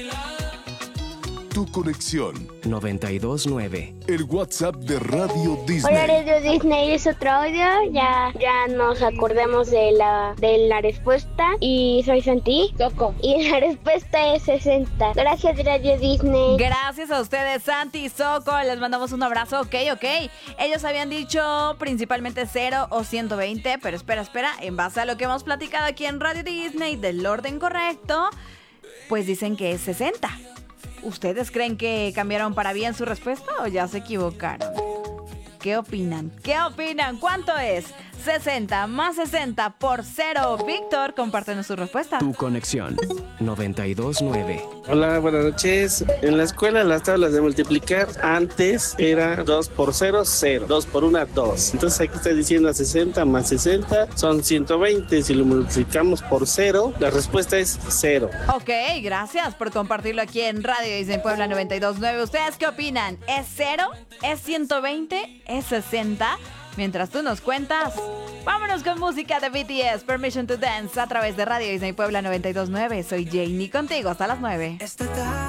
Tu conexión. 92.9. El WhatsApp de Radio Disney. Hola, Radio Disney, es otro audio. Ya nos acordamos de la respuesta. Y soy Santi. Coco. Y la respuesta es 60. Gracias, Radio Disney. Gracias a ustedes, Santi y Soco. Les mandamos un abrazo. Ok. Ellos habían dicho principalmente 0 o 120. Pero espera. En base a lo que hemos platicado aquí en Radio Disney del orden correcto, pues dicen que es 60. ¿Ustedes creen que cambiaron para bien su respuesta o ya se equivocaron? ¿Qué opinan? ¿Cuánto es? 60 más 60 por 0. Víctor, compártenos su respuesta. Tu conexión. 92.9. Hola, buenas noches. En la escuela las tablas de multiplicar antes era 2 por 0, 0. 2 por 1, 2. Entonces aquí está diciendo 60 más 60 son 120. Si lo multiplicamos por 0, la respuesta es 0. Ok, gracias por compartirlo aquí en Radio Disney Puebla 92.9. ¿Ustedes qué opinan? ¿Es 0? ¿Es 120? ¿Es 60? Mientras tú nos cuentas, vámonos con música de BTS, Permission to Dance, a través de Radio Disney Puebla 92.9. Soy Janie contigo hasta las 9.